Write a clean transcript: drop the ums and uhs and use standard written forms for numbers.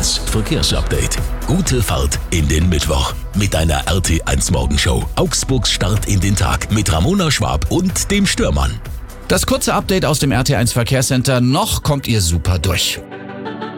RT1 Verkehrsupdate. Gute Fahrt in den Mittwoch mit einer RT1 Morgenshow. Augsburgs Start in den Tag mit Ramona Schwab und dem Störmann. Das kurze Update aus dem RT1 Verkehrscenter. Noch kommt ihr super durch.